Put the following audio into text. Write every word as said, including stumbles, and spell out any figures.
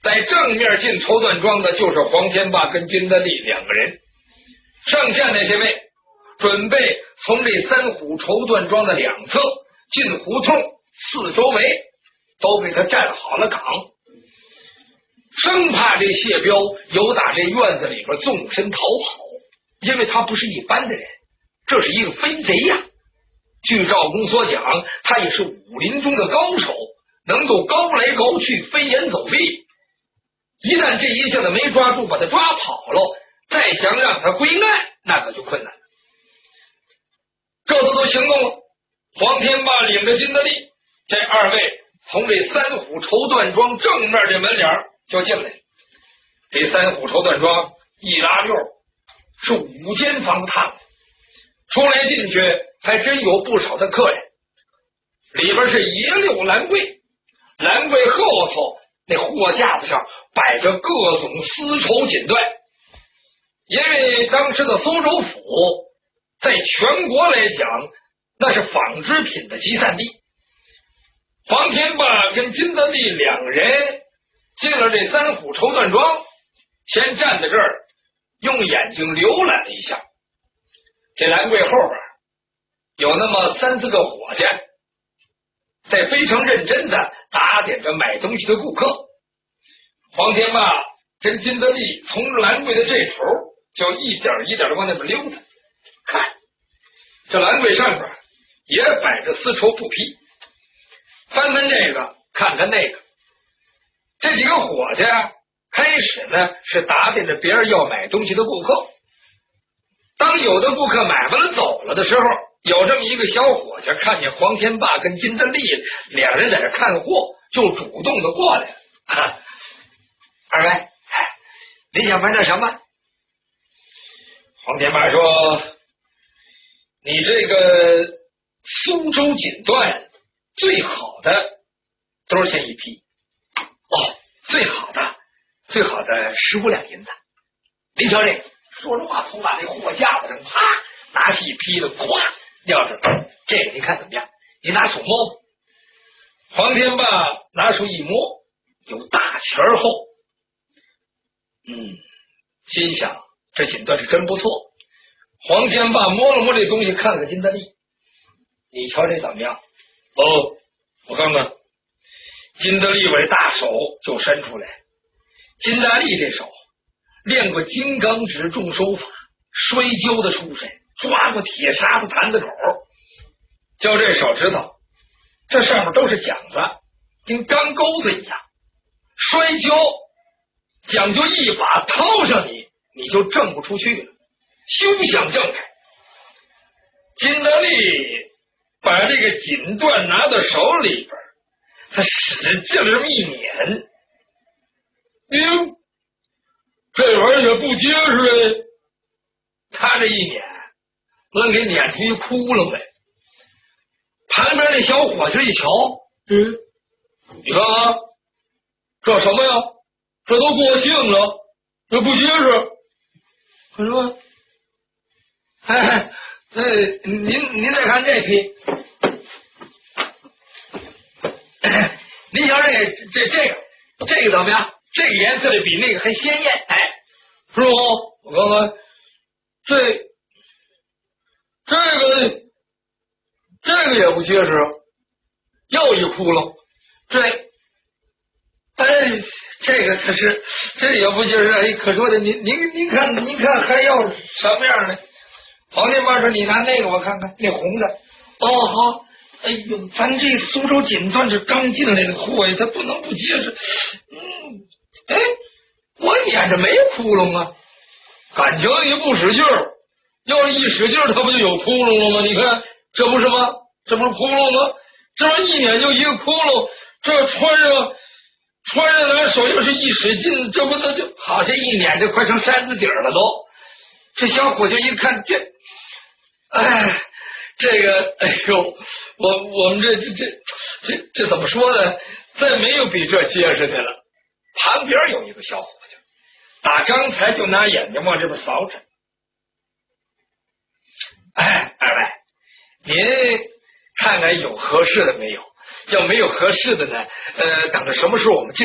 在正面进绸缎庄的就是黄天霸跟金德利两个人，剩下那些位准备从这三虎绸缎庄的两侧进胡同，四周围都给他站好了岗，生怕这谢彪由打这院子里边纵身逃跑，因为他不是一般的人，这是一个飞贼呀、啊。据赵公所讲，他也是武林中的高手，能够高来高去，飞檐走壁。一旦这一下子没抓住，把他抓跑了，再想让他归案，那可就困难了。这次都行动了，黄天霸领着金德利这二位从这三虎绸缎庄正面这门脸就进来。这三虎绸缎庄一拉溜是五间房子趟子，出来进去还真有不少的客人，里边是爷六兰柜，兰柜后头那货架子上摆着各种丝绸锦缎，因为当时的苏州府在全国来讲那是纺织品的集散地。黄天霸跟金德利两人进了这三虎绸缎庄，先站在这儿用眼睛浏览了一下，这兰柜后边有那么三四个伙计在非常认真的打点着买东西的顾客。黄天霸跟金德利从兰柜的这头就一点一点的往那边溜达，看这兰柜上边也摆着丝绸布匹，翻翻这个看看那个。这几个伙计开始呢是打点着别人要买东西的顾客，当有的顾客买完了走了的时候，有这么一个小伙计看见黄天霸跟金德利两人在这看货，就主动的过来了。啊，二位，你想买点什么？黄天霸说：“你这个苏州锦缎最好的多少钱一批？”哦，最好的，最好的十五两银子。您瞧这个，说着话从把这货架子上啪拿起一批的，咵撂着，这个您看怎么样？您拿手摸。黄天霸拿手一摸，有大钱儿厚。嗯，心想这锦缎是真不错。黄天霸摸了摸这东西，看看金德利，你瞧这怎么样？哦，我看看。金德利把这大手就伸出来。金大利这手练过金刚指重手法，摔跤的出身，抓过铁砂子坛子口，就这手指头这上面都是桨子，跟钢钩子一样。摔跤讲究一把掏上你，你就挣不出去了，休想挣开。金德利把这个锦缎拿到手里边，他使劲这么一捻，哟，这玩意儿也不结实哎！他这一捻，愣给捻出一窟窿来。旁边那小伙子一瞧，嗯，你看啊，这什么呀？这都过性了，这不结实。我说，哎，哎，您您再看这批。您瞧这这这个这个怎么样？这个颜色的比那个还鲜艳，哎，师傅，我看看，这这个这个也不结实，又一窟窿，这哎这个可是这也不结实，哎，可说的您您您看您看还要什么样的？黄天霸说：“你拿那个我看看，那红的。”哦，好。哎呦，咱这苏州锦缎是刚进来的货呀，它不能不结实。嗯，哎，我眼着没窟窿啊，感情你不使劲儿，要是一使劲儿，它不就有窟窿了吗？你看，这不是吗？这不是窟窿吗？这玩意一捻就一个窟窿，这穿上穿上来手要是一使劲，这不它就好，这一捻就快成山子底儿了都。这小伙计一看，这，哎。这个，哎呦，我我们这这这这这怎么说呢？再没有比这结实的了。旁边有一个小伙计，打刚才就拿眼睛往这边扫着。哎，二位，您看看有合适的没有？要没有合适的呢，呃，等着什么时候我们进。